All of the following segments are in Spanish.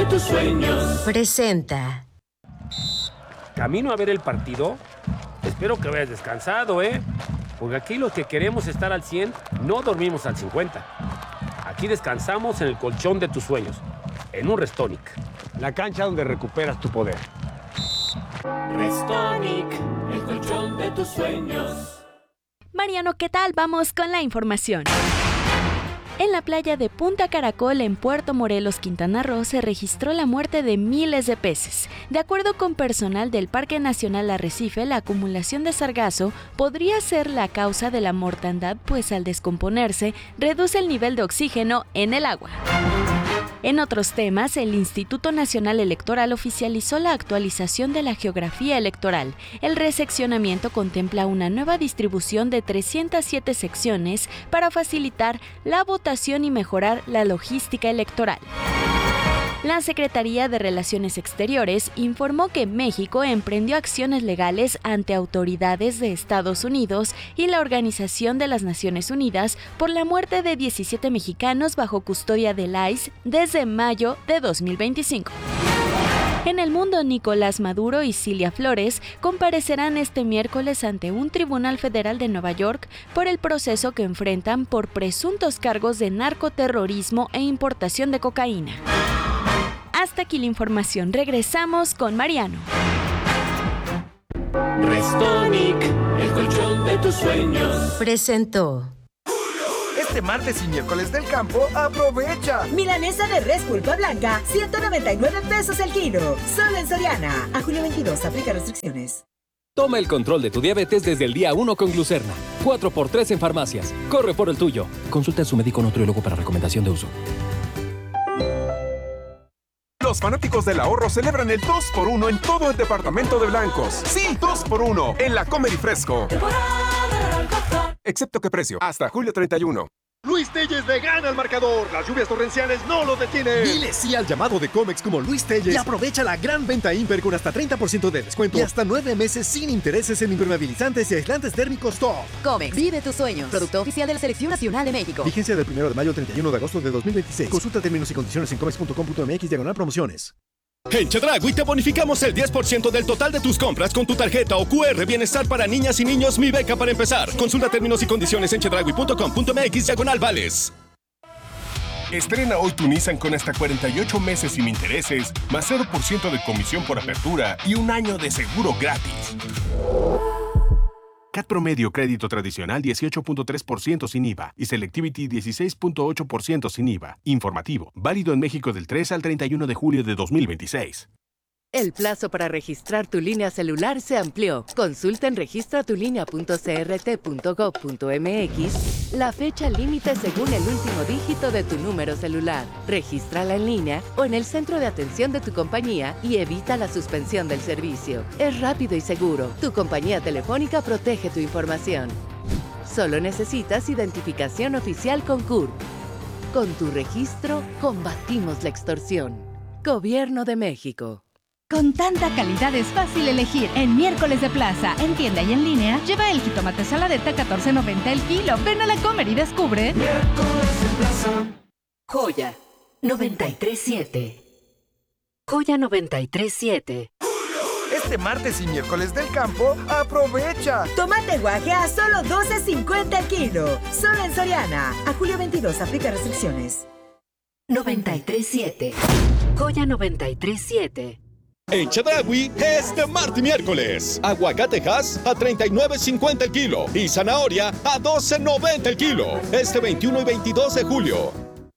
de tus sueños. Presenta. Camino a ver el partido. Espero que hayas descansado, porque aquí los que queremos estar al 100 no dormimos al 50. Aquí descansamos en el colchón de tus sueños, en un Restonic, la cancha donde recuperas tu poder. Restonic, el colchón de tus sueños. Mariano, ¿qué tal? Vamos con la información. En la playa de Punta Caracol, en Puerto Morelos, Quintana Roo, se registró la muerte de miles de peces. De acuerdo con personal del Parque Nacional Arrecife, la acumulación de sargazo podría ser la causa de la mortandad, pues al descomponerse, reduce el nivel de oxígeno en el agua. En otros temas, el Instituto Nacional Electoral oficializó la actualización de la geografía electoral. El reseccionamiento contempla una nueva distribución de 307 secciones para facilitar la votación y mejorar la logística electoral. La Secretaría de Relaciones Exteriores informó que México emprendió acciones legales ante autoridades de Estados Unidos y la Organización de las Naciones Unidas por la muerte de 17 mexicanos bajo custodia del ICE desde mayo de 2025. En el mundo, Nicolás Maduro y Cilia Flores comparecerán este miércoles ante un tribunal federal de Nueva York por el proceso que enfrentan por presuntos cargos de narcoterrorismo e importación de cocaína. Hasta aquí la información. Regresamos con Mariano. Restonic, el colchón de tus sueños. Presentó. Este martes y miércoles del campo, aprovecha. Milanesa de res pulpa blanca, 199 pesos el kilo. Solo en Soriana. A julio 22, aplica restricciones. Toma el control de tu diabetes desde el día 1 con Glucerna. 4x3 en farmacias. Corre por el tuyo. Consulta a su médico nutriólogo para recomendación de uso. Los fanáticos del ahorro celebran el 2x1 en todo el departamento de blancos. Sí, 2x1 en la Comer y Fresco. Excepto que precio, hasta julio 31. Luis Telles le gana al marcador. Las lluvias torrenciales no lo detienen. Dile sí al llamado de Comex como Luis Telles y aprovecha la gran venta Imper con hasta 30% de descuento y hasta 9 meses sin intereses en impermeabilizantes y aislantes térmicos top. Comex, vive tus sueños. Producto oficial de la Selección Nacional de México. Vigencia del 1 de mayo al 31 de agosto de 2026. Consulta términos y condiciones en comex.com.mx/promociones. En Chedraui te bonificamos el 10% del total de tus compras con tu tarjeta o QR Bienestar para niñas y niños Mi Beca para empezar. Consulta términos y condiciones en chedraui.com.mx/vales. Estrena hoy tu Nissan con hasta 48 meses sin intereses, más 0% de comisión por apertura y un año de seguro gratis. CAT promedio crédito tradicional 18.3% sin IVA y Selectivity 16.8% sin IVA. Informativo, válido en México del 3 al 31 de julio de 2026. El plazo para registrar tu línea celular se amplió. Consulta en registratulinea.crt.gov.mx la fecha límite según el último dígito de tu número celular. Regístrala en línea o en el centro de atención de tu compañía y evita la suspensión del servicio. Es rápido y seguro. Tu compañía telefónica protege tu información. Solo necesitas identificación oficial con CURP. Con tu registro, combatimos la extorsión. Gobierno de México. Con tanta calidad es fácil elegir. En Miércoles de Plaza, en tienda y en línea, lleva el jitomate saladeta $14.90 el kilo. Ven a la Comer y descubre. Miércoles de Plaza. Joya 93.7. Joya 93.7. Este martes y miércoles del campo, aprovecha. Tomate guaje a solo $12.50 el kilo. Solo en Soriana. A julio 22, aplica restricciones. 93.7. Joya 93.7. En Chedraui, este martes y miércoles, aguacatejas a $39.50 el kilo y zanahoria a $12.90 el kilo. Este 21 y 22 de julio.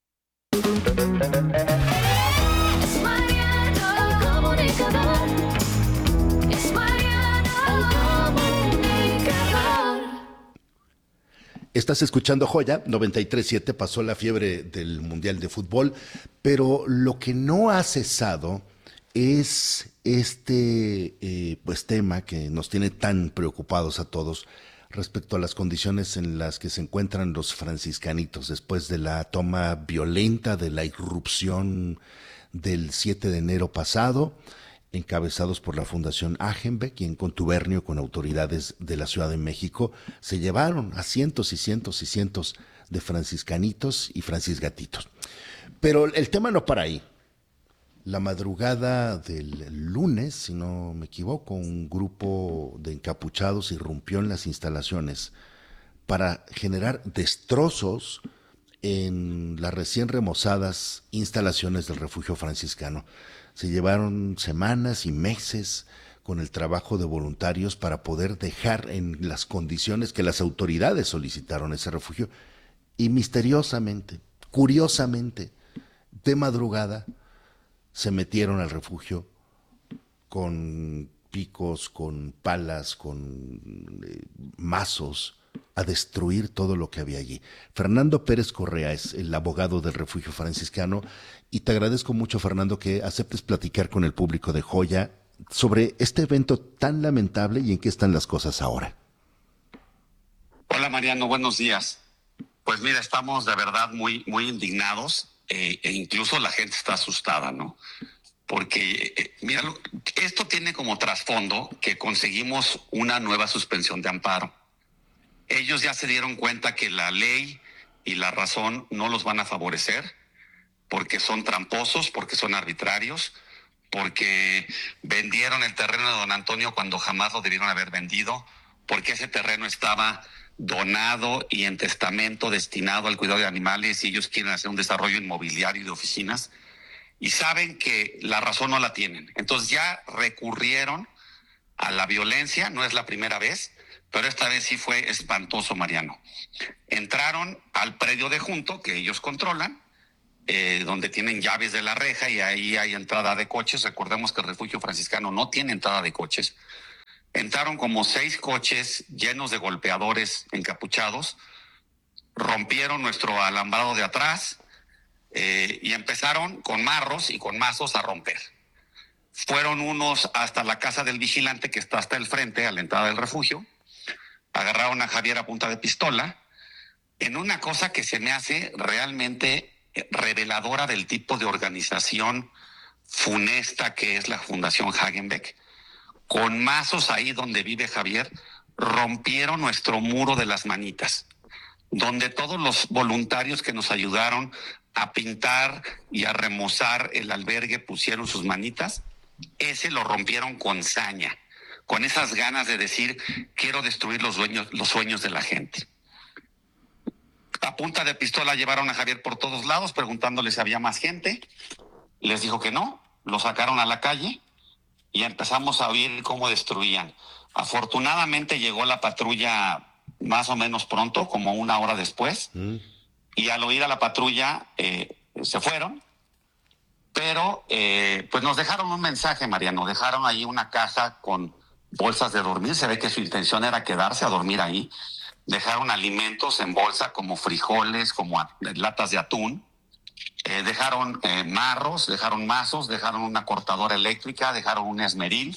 Es Mariano, el comunicador. Es Mariano, el comunicador. Estás escuchando Joya 93.7, pasó la fiebre del Mundial de Fútbol, pero lo que no ha cesado es pues tema que nos tiene tan preocupados a todos respecto a las condiciones en las que se encuentran los franciscanitos después de la toma violenta, de la irrupción del 7 de enero pasado, encabezados por la Fundación Agenbeck y en contubernio con autoridades de la Ciudad de México, se llevaron a cientos y cientos y cientos de franciscanitos y francisgatitos. Pero el tema no para ahí. La madrugada del lunes, si no me equivoco, un grupo de encapuchados irrumpió en las instalaciones para generar destrozos en las recién remozadas instalaciones del refugio franciscano. Se llevaron semanas y meses con el trabajo de voluntarios para poder dejar en las condiciones que las autoridades solicitaron ese refugio, y misteriosamente, curiosamente, de madrugada se metieron al refugio con picos, con palas, con mazos, a destruir todo lo que había allí. Fernando Pérez Correa es el abogado del refugio franciscano, y te agradezco mucho, Fernando, que aceptes platicar con el público de Joya sobre este evento tan lamentable y en qué están las cosas ahora. Hola Mariano, buenos días. Pues mira, estamos de verdad muy indignados, e incluso la gente está asustada, ¿no? Porque, mira, esto tiene como trasfondo que conseguimos una nueva suspensión de amparo. Ellos ya se dieron cuenta que la ley y la razón no los van a favorecer, porque son tramposos, porque son arbitrarios, porque vendieron el terreno de don Antonio cuando jamás lo debieron haber vendido, porque ese terreno estaba donado y en testamento destinado al cuidado de animales, y ellos quieren hacer un desarrollo inmobiliario y de oficinas, y saben que la razón no la tienen. Entonces ya recurrieron a la violencia, no es la primera vez, pero esta vez sí fue espantoso, Mariano. Entraron al predio de junto, que ellos controlan, donde tienen llaves de la reja, y ahí hay entrada de coches. Recordemos que el refugio franciscano no tiene entrada de coches. Entraron como 6 coches llenos de golpeadores encapuchados, rompieron nuestro alambrado de atrás, y empezaron con marros y con mazos a romper. Fueron unos hasta la casa del vigilante, que está hasta el frente, a la entrada del refugio. Agarraron a Javier a punta de pistola, en una cosa que se me hace realmente reveladora del tipo de organización funesta que es la Fundación Hagenbeck. Con mazos ahí donde vive Javier, rompieron nuestro muro de las manitas, donde todos los voluntarios que nos ayudaron a pintar y a remozar el albergue pusieron sus manitas. Ese lo rompieron con saña, con esas ganas de decir, quiero destruir los sueños de la gente. A punta de pistola llevaron a Javier por todos lados, preguntándole si había más gente. Les dijo que no, lo sacaron a la calle y empezamos a oír cómo destruían. Afortunadamente llegó la patrulla más o menos pronto, como 1 hora después, y al oír a la patrulla se fueron. Pero pues nos dejaron un mensaje, Mariano. Dejaron ahí una caja con bolsas de dormir. Se ve que su intención era quedarse a dormir ahí. Dejaron alimentos en bolsa, como frijoles, como latas de atún. Dejaron marros, dejaron mazos, dejaron una cortadora eléctrica, dejaron un esmeril.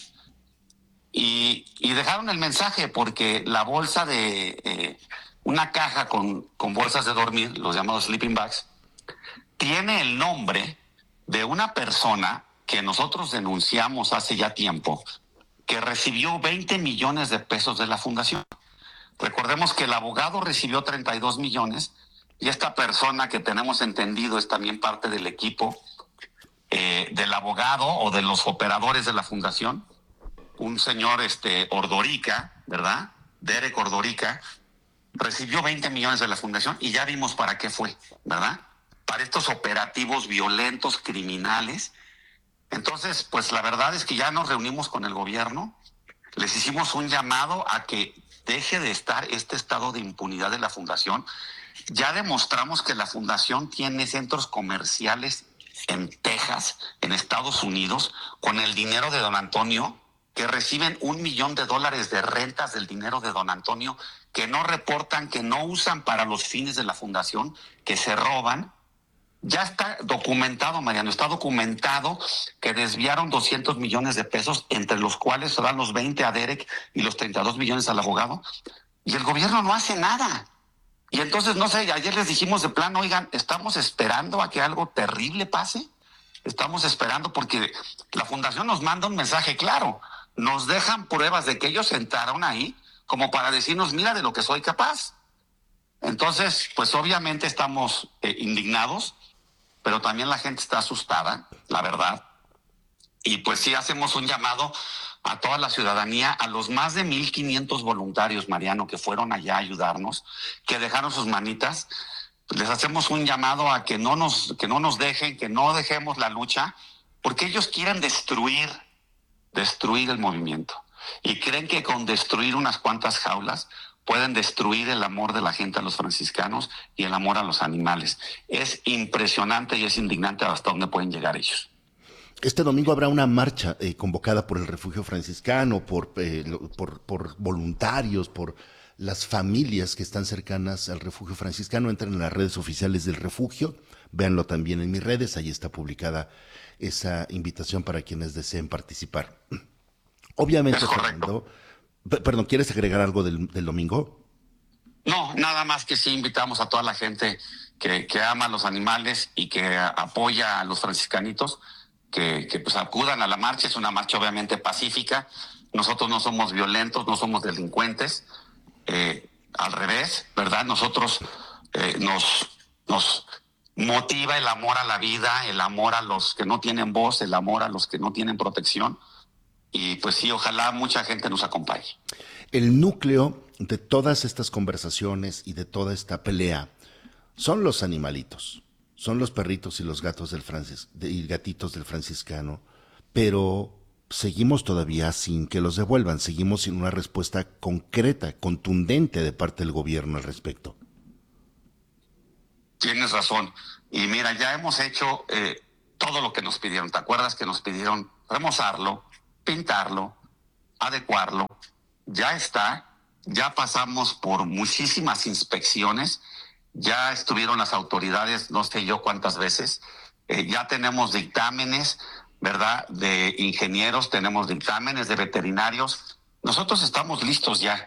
Y dejaron el mensaje, porque la bolsa de una caja con bolsas de dormir, los llamados sleeping bags, tiene el nombre de una persona que nosotros denunciamos hace ya tiempo, que recibió 20 millones de pesos de la fundación. Recordemos que el abogado recibió 32 millones, y esta persona, que tenemos entendido es también parte del equipo del abogado o de los operadores de la fundación, un señor Ordorica, ¿verdad? Derek Ordorica, recibió 20 millones de la fundación, y ya vimos para qué fue, ¿verdad? Para estos operativos violentos, criminales. Entonces, pues la verdad es que ya nos reunimos con el gobierno, les hicimos un llamado a que deje de estar este estado de impunidad de la fundación. Ya demostramos que la fundación tiene centros comerciales en Texas, en Estados Unidos, con el dinero de don Antonio, que reciben $1 millón de rentas del dinero de don Antonio, que no reportan, que no usan para los fines de la fundación, que se roban. Ya está documentado, Mariano, está documentado que desviaron 200 millones de pesos, entre los cuales se dan los 20 a Derek y los 32 millones al abogado, y el gobierno no hace nada. Y entonces, no sé, ayer les dijimos de plano, oigan, estamos esperando a que algo terrible pase, estamos esperando, porque la fundación nos manda un mensaje claro, nos dejan pruebas de que ellos entraron ahí como para decirnos, mira de lo que soy capaz. Entonces, pues obviamente estamos indignados, pero también la gente está asustada, la verdad. Y pues sí hacemos un llamado a toda la ciudadanía, a los más de 1,500 voluntarios, Mariano, que fueron allá a ayudarnos, que dejaron sus manitas. Les hacemos un llamado a que no nos dejen, que no dejemos la lucha, porque ellos quieren destruir el movimiento. Y creen que con destruir unas cuantas jaulas pueden destruir el amor de la gente a los franciscanos y el amor a los animales. Es impresionante y es indignante hasta dónde pueden llegar ellos. Este domingo habrá una marcha convocada por el Refugio Franciscano, por voluntarios, por las familias que están cercanas al Refugio Franciscano. Entren en las redes oficiales del refugio, véanlo también en mis redes, ahí está publicada esa invitación para quienes deseen participar. Obviamente, Fernando, perdón, ¿quieres agregar algo del domingo? No, nada más que sí invitamos a toda la gente que ama a los animales y que apoya a los franciscanitos, que pues acudan a la marcha. Es una marcha obviamente pacífica. Nosotros no somos violentos, no somos delincuentes. Al revés, ¿verdad? Nosotros nos motiva el amor a la vida, el amor a los que no tienen voz, el amor a los que no tienen protección. Y pues sí, ojalá mucha gente nos acompañe. El núcleo de todas estas conversaciones y de toda esta pelea son los animalitos, son los perritos y los gatos y gatitos del franciscano, pero seguimos todavía sin que los devuelvan, seguimos sin una respuesta concreta, contundente de parte del gobierno al respecto. Tienes razón. Y mira, ya hemos hecho todo lo que nos pidieron. ¿Te acuerdas que nos pidieron remozarlo, pintarlo, adecuarlo? Ya está, ya pasamos por muchísimas inspecciones, ya estuvieron las autoridades, no sé yo cuántas veces, ya tenemos dictámenes, ¿verdad?, de ingenieros, tenemos dictámenes de veterinarios. Nosotros estamos listos ya.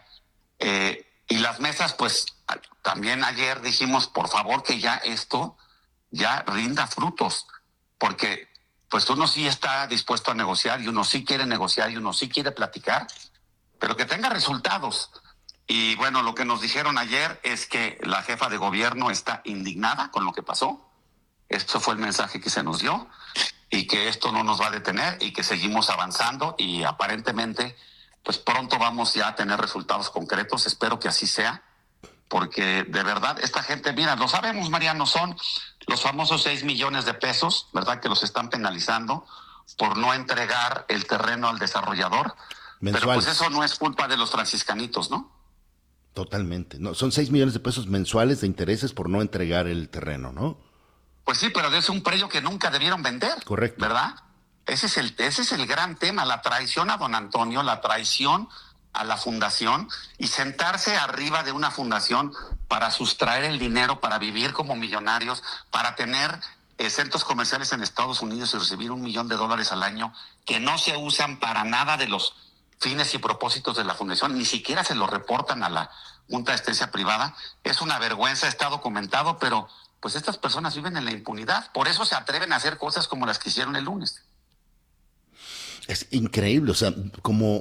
Y las mesas, pues, también ayer dijimos, por favor, que ya esto ya rinda frutos, porque pues uno sí está dispuesto a negociar y uno sí quiere negociar y uno sí quiere platicar, pero que tenga resultados. Y bueno, lo que nos dijeron ayer es que la jefa de gobierno está indignada con lo que pasó. Esto fue el mensaje que se nos dio, y que esto no nos va a detener y que seguimos avanzando, y aparentemente pues pronto vamos ya a tener resultados concretos. Espero que así sea, porque de verdad esta gente, mira, lo sabemos, Mariano, son los famosos 6 millones de pesos, ¿verdad?, que los están penalizando por no entregar el terreno al desarrollador. Mensuales. Pero pues eso no es culpa de los franciscanitos, ¿no? Totalmente. No, son 6 millones de pesos mensuales de intereses por no entregar el terreno, ¿no? Pues sí, pero es un precio que nunca debieron vender. Correcto. ¿Verdad? Ese es el gran tema, la traición a don Antonio, la traición a la fundación, y sentarse arriba de una fundación para sustraer el dinero, para vivir como millonarios, para tener centros comerciales en Estados Unidos y recibir $1 millón al año, que no se usan para nada de los fines y propósitos de la fundación, ni siquiera se lo reportan a la Junta de Asistencia Privada. Es una vergüenza, está documentado, pero pues estas personas viven en la impunidad. Por eso se atreven a hacer cosas como las que hicieron el lunes. Es increíble, o sea, como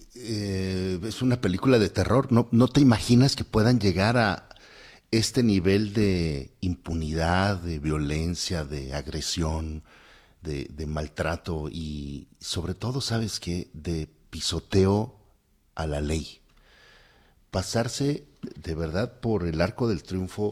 es una película de terror. No te imaginas que puedan llegar a este nivel de impunidad, de violencia, de agresión, de maltrato y sobre todo, ¿sabes qué?, de pisoteo a la ley. Pasarse de verdad por el arco del triunfo,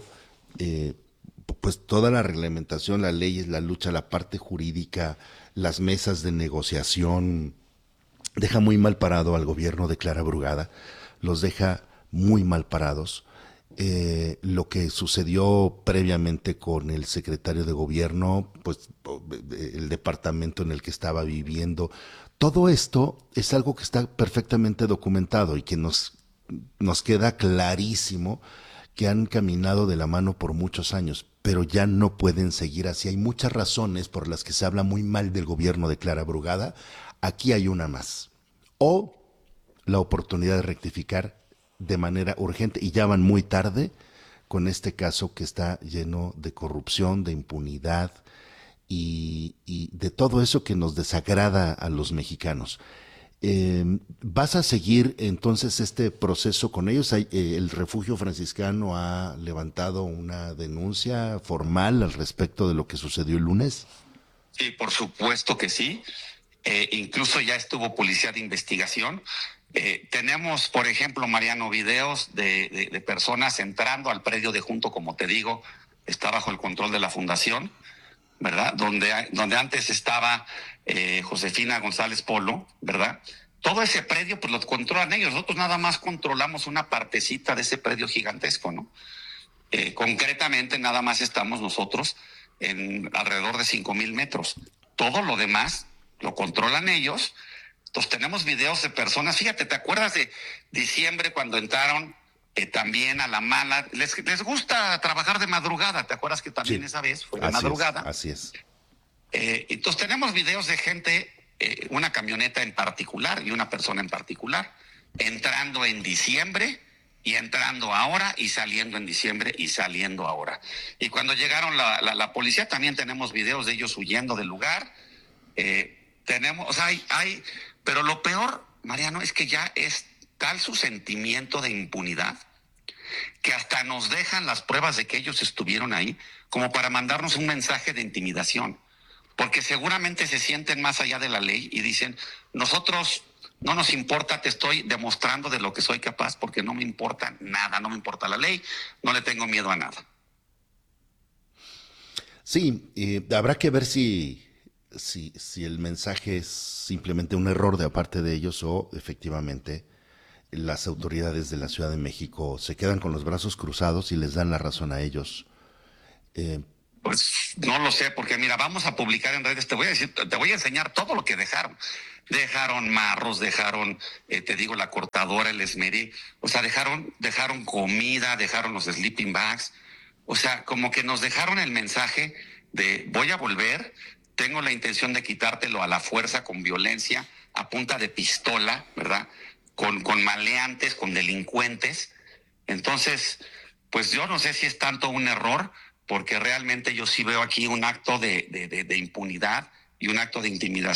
pues toda la reglamentación, las leyes, la lucha, la parte jurídica, las mesas de negociación, deja muy mal parado al gobierno de Clara Brugada, los deja muy mal parados. Lo que sucedió previamente con el secretario de gobierno, pues el departamento en el que estaba viviendo, todo esto es algo que está perfectamente documentado y que nos queda clarísimo que han caminado de la mano por muchos años, pero ya no pueden seguir así. Hay muchas razones por las que se habla muy mal del gobierno de Clara Brugada. Aquí hay una más. O la oportunidad de rectificar de manera urgente, y ya van muy tarde con este caso que está lleno de corrupción, de impunidad y de todo eso que nos desagrada a los mexicanos. ¿Vas a seguir entonces este proceso con ellos? ¿El Refugio Franciscano ha levantado una denuncia formal al respecto de lo que sucedió el lunes? Sí, por supuesto que sí. incluso ya estuvo policía de investigación. Tenemos, por ejemplo, Mariano, videos de personas entrando al predio de Junto, como te digo, está bajo el control de la fundación, ¿verdad? Donde antes estaba Josefina González Polo, ¿verdad? Todo ese predio pues lo controlan ellos. Nosotros nada más controlamos una partecita de ese predio gigantesco, ¿no? Concretamente nada más estamos nosotros en alrededor de 5,000 metros. Todo lo demás lo controlan ellos. Entonces tenemos videos de personas. Fíjate, ¿te acuerdas de diciembre cuando entraron también a La Mala? Les gusta trabajar de madrugada. ¿Te acuerdas que también esa vez fue de madrugada? Así es. Entonces tenemos videos de gente, una camioneta en particular y una persona en particular, entrando en diciembre y entrando ahora y saliendo en diciembre y saliendo ahora. Y cuando llegaron la policía también tenemos videos de ellos huyendo del lugar. Tenemos, pero lo peor, Mariano, es que ya es tal su sentimiento de impunidad que hasta nos dejan las pruebas de que ellos estuvieron ahí como para mandarnos un mensaje de intimidación. Porque seguramente se sienten más allá de la ley y dicen, nosotros no nos importa, te estoy demostrando de lo que soy capaz porque no me importa nada, no me importa la ley, no le tengo miedo a nada. Sí, habrá que ver si el mensaje es simplemente un error de parte de ellos o efectivamente las autoridades de la Ciudad de México se quedan con los brazos cruzados y les dan la razón a ellos. Pues no lo sé, porque mira, vamos a publicar en redes, te voy a enseñar todo lo que dejaron. Dejaron marros, dejaron, te digo, la cortadora, el esmeril, o sea, dejaron comida, dejaron los sleeping bags, o sea, como que nos dejaron el mensaje de voy a volver, tengo la intención de quitártelo a la fuerza, con violencia, a punta de pistola, ¿verdad? Con maleantes, con delincuentes. Entonces, pues yo no sé si es tanto un error, porque realmente yo sí veo aquí un acto de impunidad y un acto de intimidación.